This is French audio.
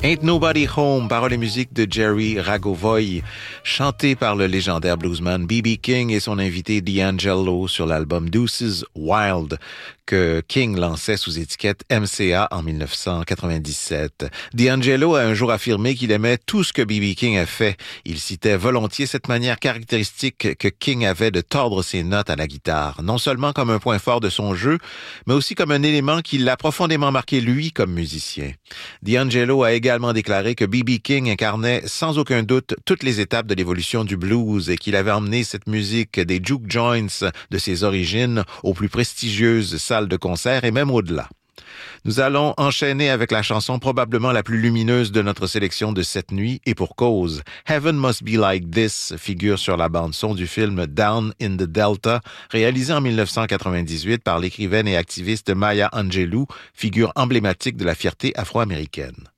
Ain't Nobody Home, paroles et musique de Jerry Ragovoy, chanté par le légendaire bluesman B.B. King et son invité D'Angelo sur l'album Deuces Wild, que King lançait sous étiquette MCA en 1997. D'Angelo a un jour affirmé qu'il aimait tout ce que B.B. King a fait. Il citait volontiers cette manière caractéristique que King avait de tordre ses notes à la guitare, non seulement comme un point fort de son jeu, mais aussi comme un élément qui l'a profondément marqué lui comme musicien. D'Angelo a également déclaré que B.B. King incarnait sans aucun doute toutes les étapes de l'évolution du blues et qu'il avait emmené cette musique des juke joints de ses origines aux plus prestigieuses salles de concert et même au-delà. Nous allons enchaîner avec la chanson probablement la plus lumineuse de notre sélection de cette nuit, et pour cause. Heaven Must Be Like This figure sur la bande-son du film Down in the Delta, réalisé en 1998 par l'écrivaine et activiste Maya Angelou, figure emblématique de la fierté afro-américaine.